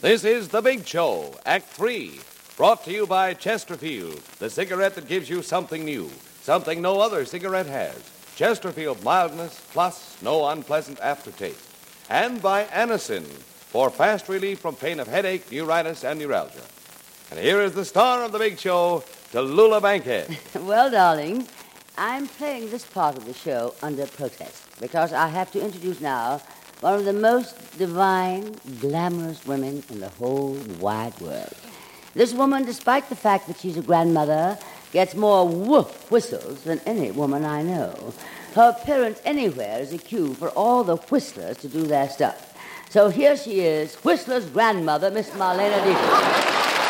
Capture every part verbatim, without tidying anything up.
This is The Big Show, Act Three, brought to you by Chesterfield, the cigarette that gives you something new, something no other cigarette has. Chesterfield mildness plus no unpleasant aftertaste. And by Anacin, for fast relief from pain of headache, neuritis, and neuralgia. And here is the star of The Big Show, Tallulah Bankhead. Well, darling, I'm playing this part of the show under protest because I have to introduce now one of the most divine, glamorous women in the whole wide world. This woman, despite the fact that she's a grandmother, gets more woof whistles than any woman I know. Her appearance anywhere is a cue for all the whistlers to do their stuff. So here she is, Whistler's grandmother, Miss Marlene Dietrich.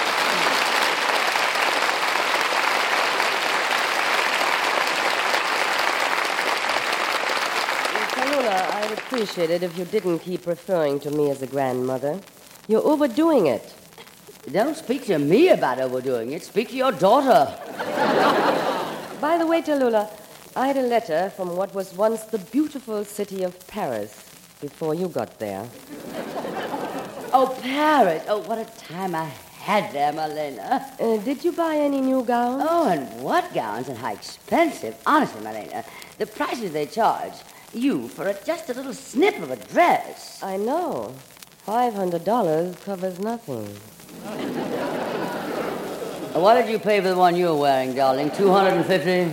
I'd appreciate it if you didn't keep referring to me as a grandmother. You're overdoing it. Don't speak to me about overdoing it. Speak to your daughter. By the way, Tallulah, I had a letter from what was once the beautiful city of Paris before you got there. Oh, Paris. Oh, what a time I had there, Marlena. Uh, did you buy any new gowns? Oh, and what gowns and how expensive. Honestly, Marlena, the prices they charge you for a, just a little snip of a dress. I know. Five hundred dollars covers nothing. What did you pay for the one you're wearing, darling? Two hundred and fifty?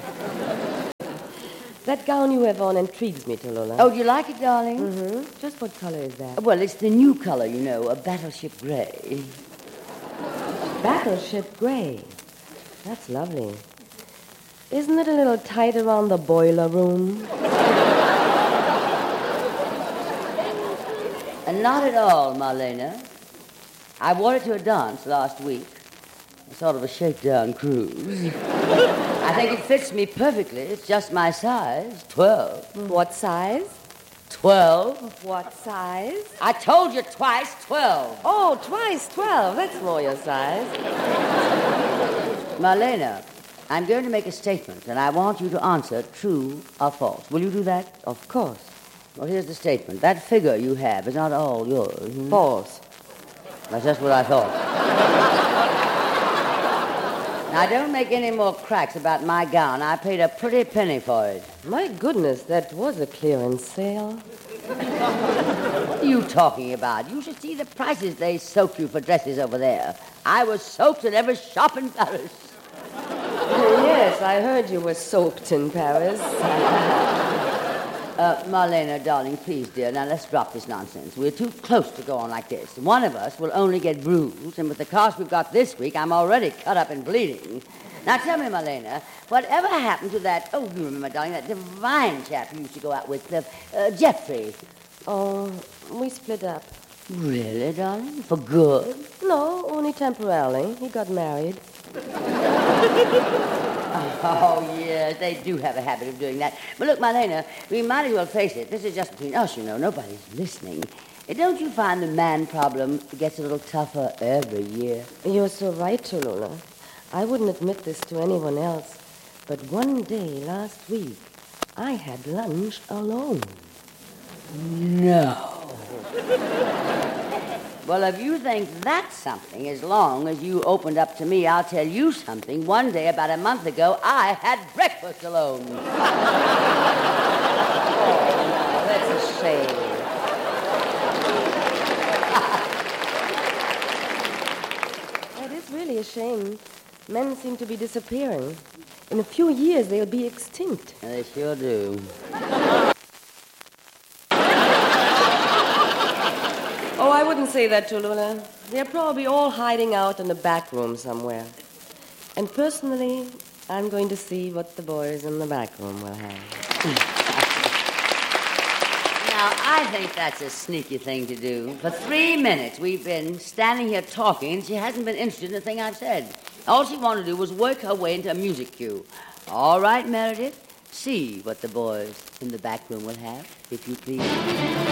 That gown you have on intrigues me, Tallulah. Oh, do you like it, darling? Mm-hmm. Just what color is that? Well, it's the new color, you know, a battleship gray. Battleship gray. That's lovely. Isn't it a little tight around the boiler room? And not at all, Marlena. I wore it to a dance last week. A sort of a shakedown cruise. I think it fits me perfectly. It's just my size, twelve. What size? Twelve. What size? I told you twice, twelve. Oh, twice twelve. That's more your size. Marlena, I'm going to make a statement, and I want you to answer true or false. Will you do that? Of course. Well, here's the statement. That figure you have is not all yours. Hmm? False. That's just what I thought. Now, don't make any more cracks about my gown. I paid a pretty penny for it. My goodness, that was a clearance sale. What are you talking about? You should see the prices they soak you for dresses over there. I was soaked in every shop in Paris. Yes, I heard you were soaked in Paris. Uh, Marlena, darling, please, dear, now let's drop this nonsense. We're too close to go on like this. One of us will only get bruised, and with the cost we've got this week, I'm already cut up and bleeding. Now, tell me, Marlena, whatever happened to that, oh, you remember, darling, that divine chap you used to go out with, uh, uh, Jeffrey? Oh, we split up. Really, darling? For good? No, only temporarily. He got married. Oh, yes, they do have a habit of doing that. But look, Marlena, we might as well face it. This is just between us, you know. Nobody's listening. Don't you find the man problem gets a little tougher every year? You're so right, Tallulah. I wouldn't admit this to anyone else, but one day last week, I had lunch alone. No. Well, if you think that's something, as long as you opened up to me, I'll tell you something. One day, about a month ago, I had breakfast alone. Oh, that's a shame. That is really a shame. Men seem to be disappearing. In a few years, they'll be extinct. They sure do. Oh, I wouldn't say that, Tallulah. They're probably all hiding out in the back room somewhere. And personally, I'm going to see what the boys in the back room will have. Now, I think that's a sneaky thing to do. For three minutes, we've been standing here talking, and she hasn't been interested in the thing I've said. All she wanted to do was work her way into a music cue. All right, Meredith, see what the boys in the back room will have, if you please.